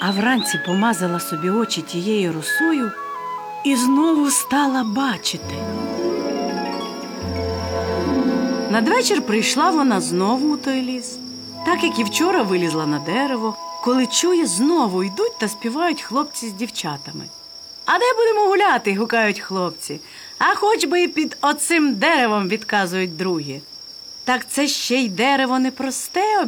А вранці помазала собі очі тією росою і знову стала бачити. Надвечір прийшла вона знову у той ліс. Так, як і вчора, вилізла на дерево, коли чує, знову йдуть та співають хлопці з дівчатами. «А де будемо гуляти?» – гукають хлопці. «А хоч би і під оцим деревом», – відказують другі. «Так це ще й дерево непросте»,